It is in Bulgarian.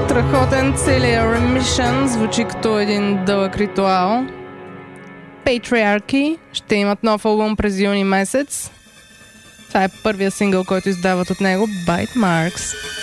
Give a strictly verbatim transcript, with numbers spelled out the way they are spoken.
Страхотен, целият Remission звучи като един дълъг ритуал. Patriarchy ще имат нов албум през юни месец. Това е първия сингъл, който издават от него, Bite Marks.